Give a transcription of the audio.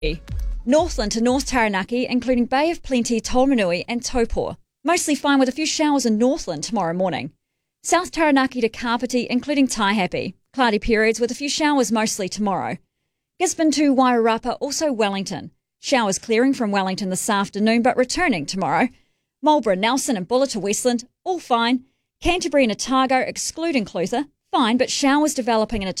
Northland to North Taranaki, including Bay of Plenty, Taumarunui and Taupo. Mostly fine with a few showers in Northland tomorrow morning. South Taranaki to Kapiti, including Taihape. Cloudy periods with a few showers mostly tomorrow. Gisborne to Wairarapa, also Wellington. Showers clearing from Wellington this afternoon but returning tomorrow. Marlborough, Nelson and Buller to Westland, all fine. Canterbury and Otago, excluding Clutha, fine but showers developing in